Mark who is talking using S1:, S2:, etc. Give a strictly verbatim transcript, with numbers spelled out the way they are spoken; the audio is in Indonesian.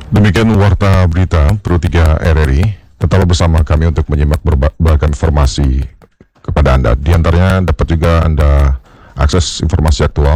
S1: Demikian warta berita Pro tiga R R I. Tetaplah bersama kami untuk menyimak berbagai informasi kepada Anda. Di antaranya dapat juga Anda akses informasi aktual